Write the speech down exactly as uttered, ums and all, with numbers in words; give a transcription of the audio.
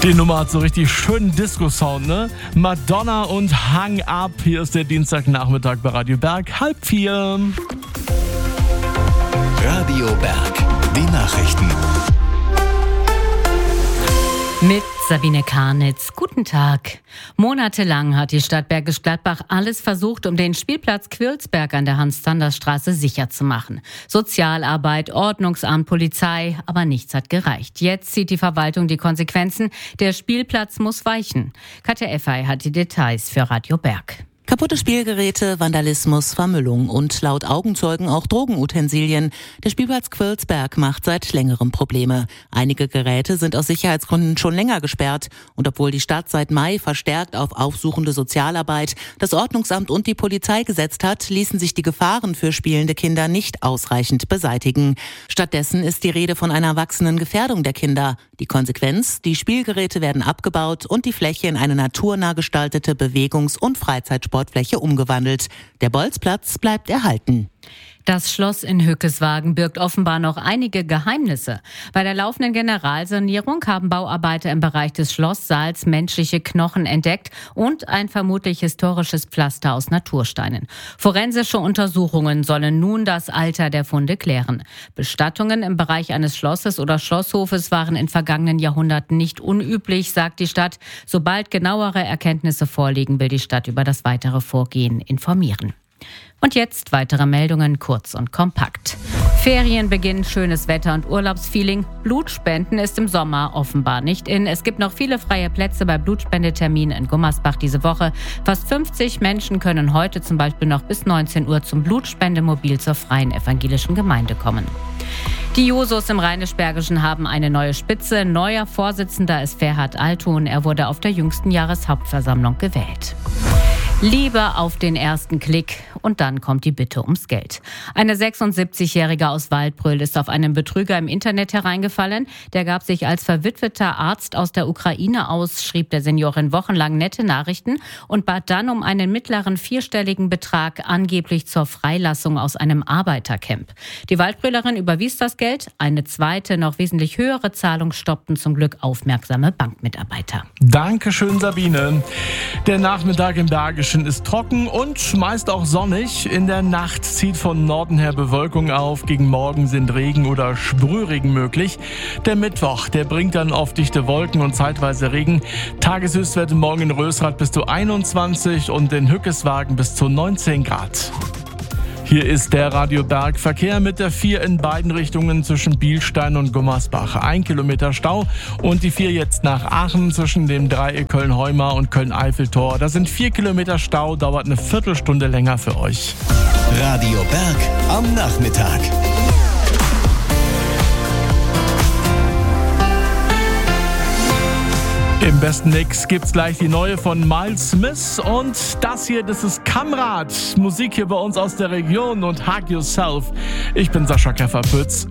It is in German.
Die Nummer hat so richtig schönen Disco-Sound, ne? Madonna und Hang Up. Hier ist der Dienstagnachmittag bei Radio Berg, halb vier. Radio Berg, die Nachrichten. Mit Sabine Karnitz. Guten Tag. Monatelang hat die Stadt Bergisch Gladbach alles versucht, um den Spielplatz Quirlsberg an der Hans-Zanders-Straße sicher zu machen. Sozialarbeit, Ordnungsamt, Polizei, aber nichts hat gereicht. Jetzt zieht die Verwaltung die Konsequenzen. Der Spielplatz muss weichen. Katja Effey hat die Details für Radio Berg. Kaputte Spielgeräte, Vandalismus, Vermüllung und laut Augenzeugen auch Drogenutensilien. Der Spielplatz Quirlsberg macht seit längerem Probleme. Einige Geräte sind aus Sicherheitsgründen schon länger gesperrt. Und obwohl die Stadt seit Mai verstärkt auf aufsuchende Sozialarbeit, das Ordnungsamt und die Polizei gesetzt hat, ließen sich die Gefahren für spielende Kinder nicht ausreichend beseitigen. Stattdessen ist die Rede von einer wachsenden Gefährdung der Kinder. Die Konsequenz: Die Spielgeräte werden abgebaut und die Fläche in eine naturnah gestaltete Bewegungs- und Freizeitsportfläche umgewandelt. Der Bolzplatz bleibt erhalten. Das Schloss in Hückeswagen birgt offenbar noch einige Geheimnisse. Bei der laufenden Generalsanierung haben Bauarbeiter im Bereich des Schlosssaals menschliche Knochen entdeckt und ein vermutlich historisches Pflaster aus Natursteinen. Forensische Untersuchungen sollen nun das Alter der Funde klären. Bestattungen im Bereich eines Schlosses oder Schlosshofes waren in vergangenen Jahrhunderten nicht unüblich, sagt die Stadt. Sobald genauere Erkenntnisse vorliegen, will die Stadt über das weitere Vorgehen informieren. Und jetzt weitere Meldungen, kurz und kompakt. Ferienbeginn, schönes Wetter und Urlaubsfeeling. Blutspenden ist im Sommer offenbar nicht in. Es gibt noch viele freie Plätze bei Blutspendeterminen in Gummersbach diese Woche. Fast fünfzig Menschen können heute zum Beispiel noch bis neunzehn Uhr zum Blutspendemobil zur Freien Evangelischen Gemeinde kommen. Die Jusos im Rheinisch-Bergischen haben eine neue Spitze. Neuer Vorsitzender ist Ferhat Altun. Er wurde auf der jüngsten Jahreshauptversammlung gewählt. Liebe auf den ersten Klick und dann kommt die Bitte ums Geld. Eine sechsundsiebzigjährige aus Waldbröl ist auf einen Betrüger im Internet hereingefallen. Der gab sich als verwitweter Arzt aus der Ukraine aus, schrieb der Seniorin wochenlang nette Nachrichten und bat dann um einen mittleren vierstelligen Betrag, angeblich zur Freilassung aus einem Arbeitercamp. Die Waldbrölerin überwies das Geld. Eine zweite, noch wesentlich höhere Zahlung stoppten zum Glück aufmerksame Bankmitarbeiter. Dankeschön, Sabine. Der Nachmittag im Bergischen ist trocken und meist auch sonnig. In der Nacht zieht von Norden her Bewölkung auf. Gegen Morgen sind Regen oder Sprühregen möglich. Der Mittwoch, der bringt dann oft dichte Wolken und zeitweise Regen. Tageshöchstwerte morgen in Rösrath bis zu einundzwanzig und in Hückeswagen bis zu neunzehn Grad. Hier ist der Radio Berg Verkehr mit der vier in beiden Richtungen zwischen Bielstein und Gummersbach. Ein Kilometer Stau und die vier jetzt nach Aachen zwischen dem Dreieck Köln-Heumar und Köln-Eiffeltor. Da sind vier Kilometer Stau, dauert eine Viertelstunde länger für euch. Radio Berg am Nachmittag. Im besten Mix gibt's gleich die neue von Miles Smith und das hier, das ist Kamrad. Musik hier bei uns aus der Region und Hug Yourself. Ich bin Sascha Käferpütz.